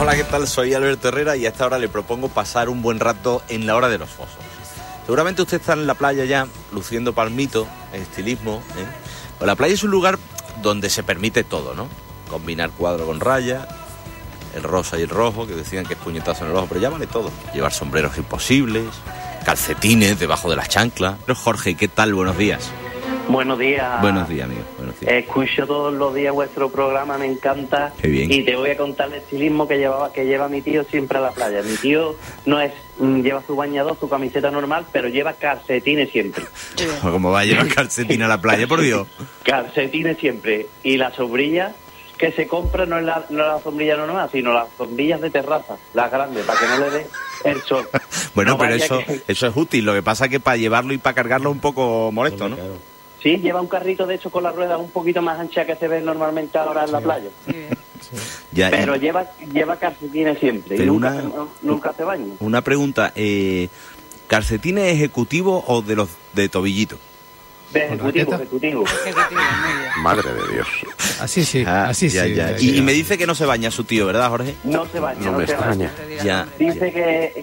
Hola, ¿qué tal? Soy Alberto Herrera y a esta hora le propongo pasar un buen rato en la hora de los fósforos. Seguramente usted está en la playa ya, luciendo palmito, estilismo, ¿eh? Pues la playa es un lugar donde se permite todo, ¿no? Combinar cuadro con raya, el rosa y el rojo, que decían que es puñetazo en el ojo, pero ya vale todo. Llevar sombreros imposibles, calcetines debajo de las chanclas. Pero Jorge, ¿qué tal? Buenos días. Buenos días. Buenos días, amigo. Buenos días. Escucho todos los días vuestro programa, me encanta. Qué bien. Y te voy a contar el estilismo que lleva mi tío siempre a la playa. Mi tío no es lleva su bañador, su camiseta normal, pero lleva calcetines siempre. ¿Cómo va a llevar calcetín a la playa, por Dios? Calcetines siempre. Y la sombrilla que se compra no es la sombrilla normal, sino las sombrillas de terraza, las grandes, para que no le dé el sol. Bueno, no, pero eso es útil. Lo que pasa es que para llevarlo y para cargarlo es un poco molesto, ¿no? Claro. Sí, lleva un carrito de hecho con las ruedas un poquito más ancha que se ve normalmente ahora en la playa. Sí. Ya, pero lleva calcetines siempre. Pero y nunca se baña. Una pregunta, ¿calcetines ejecutivos o de los de tobillito? De ejecutivo. Madre de Dios. Así sí, así sí. Y me dice que no se baña su tío, ¿verdad, Jorge? No se baña. No me extraña. Dice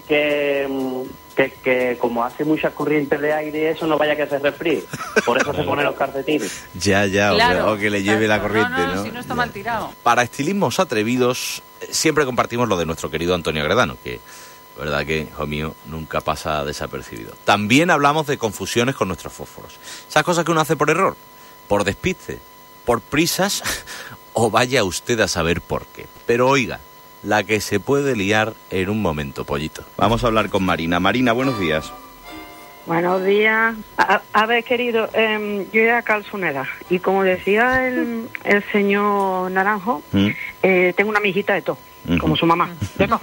que como hace muchas corrientes de aire y eso, no vaya que se resfríe. Por eso se pone los calcetines. Claro, o que le lleve la corriente, ¿no? Si no está mal tirado. Para estilismos atrevidos, siempre compartimos lo de nuestro querido Antonio Agredano, que, verdad que, hijo mío, nunca pasa desapercibido. También hablamos de confusiones con nuestros fósforos. Esas cosas que uno hace por error, por despiste, por prisas, o vaya usted a saber por qué. Pero oiga, la que se puede liar en un momento, pollito. Vamos a hablar con Marina. Marina, buenos días. Buenos días. A ver, querido, yo era calzonera y como decía el señor Naranjo, tengo una mijita de todo, como su mamá.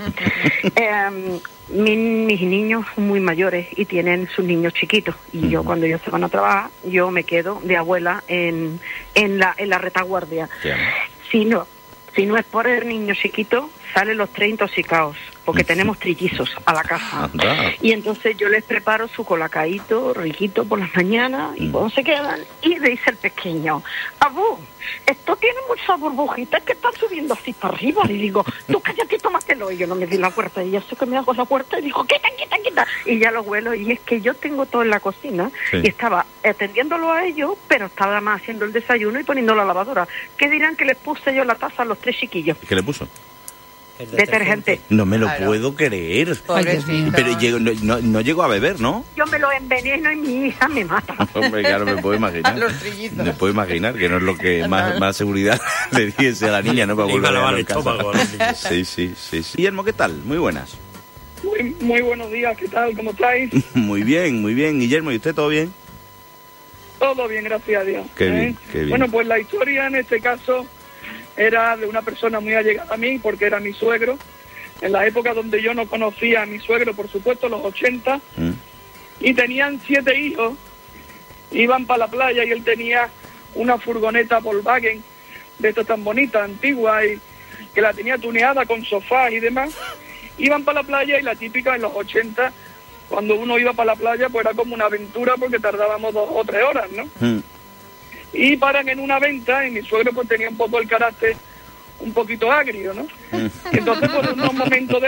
Mis niños son muy mayores y tienen sus niños chiquitos y yo cuando ellos se van a trabajar, yo me quedo de abuela en la retaguardia. Si no es por el niño chiquito, salen los 3 intoxicados, porque tenemos trillizos a la casa. Anda. Y entonces yo les preparo su colacaíto riquito por las mañanas, y cuando se quedan, y le dice el pequeño, abú, esto tiene muchas burbujitas que están subiendo así para arriba. Y digo, tú cállate, tómatelo. Y yo no me di la puerta, y ya sé que me hago la puerta, y digo, quita. Y ya lo huelo, y es que yo tengo todo en la cocina, y estaba atendiéndolo a ellos, pero estaba más haciendo el desayuno y poniendo la lavadora. ¿Qué dirán que les puse yo la taza a los 3 chiquillos? ¿Qué le puso? Detergente. No me lo puedo creer. Pero no llegó a beber, ¿no? Yo me lo enveneno y mi hija me mata. Hombre, claro, me puedo imaginar. Me puedo imaginar que no es lo que más seguridad le diese a la niña, ¿no? Para volver a lavar el estómago. Sí. Guillermo, ¿qué tal? Muy buenas. Muy buenos días, ¿qué tal? ¿Cómo estáis? Muy bien. Guillermo, ¿y usted todo bien? Todo bien, gracias a Dios. Qué bien. Bueno, pues la historia en este caso era de una persona muy allegada a mí, porque era mi suegro, en la época donde yo no conocía a mi suegro, por supuesto, los 80, y tenían 7 hijos, iban para la playa y él tenía una furgoneta Volkswagen, de estas tan bonitas, antigua, y que la tenía tuneada con sofás y demás. Iban para la playa y la típica en los 80, cuando uno iba para la playa, pues era como una aventura porque tardábamos 2 o 3 horas, ¿no? Y paran en una venta y mi suegro pues tenía un poco el carácter un poquito agrio, ¿no? Entonces pues un momento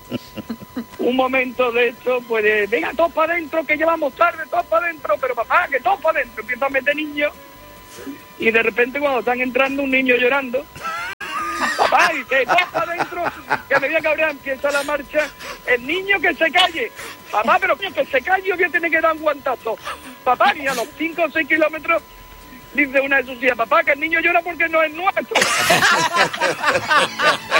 de esto, pues venga, todos para adentro, que llevamos tarde, todos para adentro, pero papá, que todos para adentro, empieza a meter niños y de repente cuando están entrando un niño llorando, papá, y que todos para adentro, que me voy a cabrear, empieza la marcha, el niño que se calle, papá, pero que se calle o que tiene que dar un guantazo, papá, y a los 5 o 6 kilómetros dice una de sus hijas, papá, que el niño llora porque no es nuestro.